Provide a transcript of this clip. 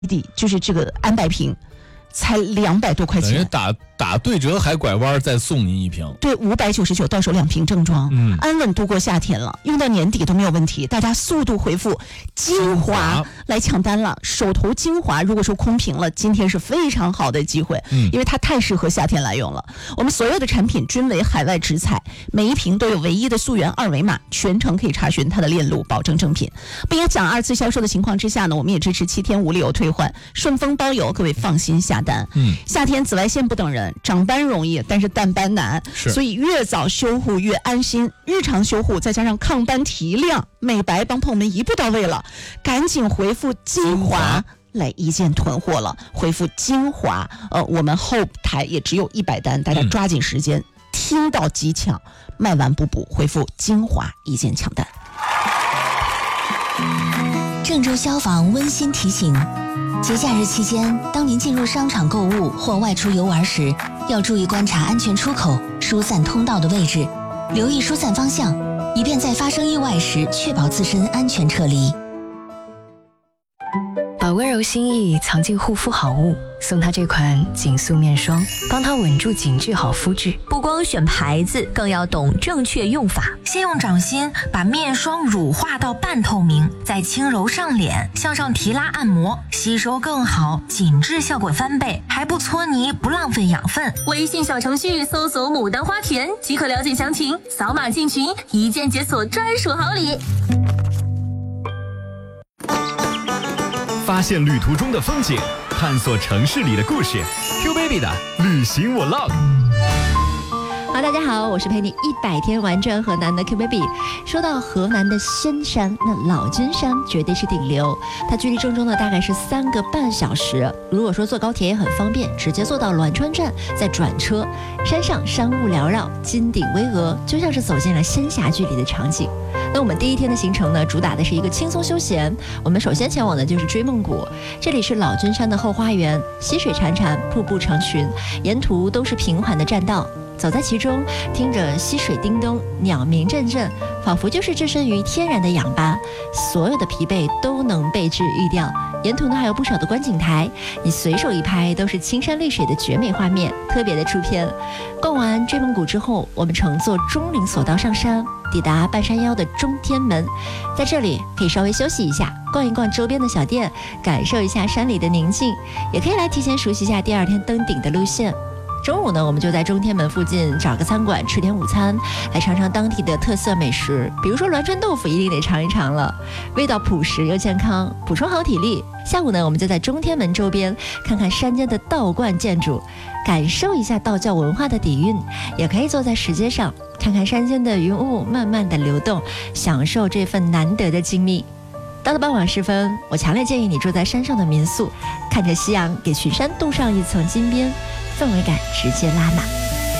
底就是这个安白瓶，才200多块钱， 等于打对折还拐弯再送您1瓶。 对，599到手2瓶正装，安稳度过夏天了，用到年底都没有问题。大家速度回复精华来抢单了，手头精华如果说空瓶了，今天是非常好的机会，因为它太适合夏天来用了。我们所有的产品均为海外直采，每一瓶都有唯一的溯源2维码，全程可以查询它的链路，保证正品。不影响2次销售的情况之下呢，我们也支持7天无理由退换，顺丰包邮，各位放心下单。夏天紫外线不等人，长斑容易，但是淡斑难，所以越早修护越安心。日常修护再加上抗斑提亮，美白帮朋友们一步到位了，赶紧回复精华来一键囤货了。回复精华，我们后台也只有100单，大家抓紧时间，听到即抢，卖完不补。回复精华一键抢单。 郑州消防温馨提醒：节假日期间，当您进入商场购物或外出游玩时，要注意观察安全出口、疏散通道的位置，留意疏散方向，以便在发生意外时确保自身安全撤离。 把温柔心意藏进护肤好物，送他这款紧塑面霜，帮他稳住紧致好肤质。 不光选牌子，更要懂正确用法。先用掌心把面霜乳化到半透明，再轻揉上脸，向上提拉按摩，吸收更好，紧致效果翻倍，还不搓泥，不浪费养分。 微信小程序搜索牡丹花田即可了解详情，扫码进群，一键解锁专属好礼。 发现旅途中的风景，探索城市里的故事。Q Baby 的旅行 Vlog。 大家好，我是陪你100天玩转河南的 Q Baby。说到河南的仙山，那老君山绝对是顶流，它距离郑州呢大概是3个半小时。如果说坐高铁也很方便，直接坐到栾川站再转车。山上山雾缭绕，金顶巍峨，就像是走进了仙侠剧里的场景。那我们第1天的行程呢，主打的是一个轻松休闲。我们首先前往的就是追梦谷，这里是老君山的后花园，溪水潺潺，瀑布成群，沿途都是平缓的栈道。走在其中，听着溪水叮咚，鸟鸣阵阵，仿佛就是置身于天然的氧吧，所有的疲惫都能被治愈掉。沿途呢还有不少的观景台，你随手一拍都是青山绿水的绝美画面，特别的出片。逛完追梦谷之后，我们乘坐钟灵索道上山，抵达半山腰的中天门，在这里可以稍微休息一下，逛一逛周边的小店，感受一下山里的宁静，也可以来提前熟悉一下第2天登顶的路线。中午呢，我们就在中天门附近找个餐馆吃点午餐，来尝尝当地的特色美食，比如说栾川豆腐一定得尝一尝了，味道朴实又健康，补充好体力。下午呢，我们就在中天门周边看看山间的道观建筑，感受一下道教文化的底蕴，也可以坐在石阶上看看山间的云雾慢慢的流动，享受这份难得的静谧。到了傍晚时分，我强烈建议你住在山上的民宿，看着夕阳给群山镀上一层金边，氛围感直接拉满。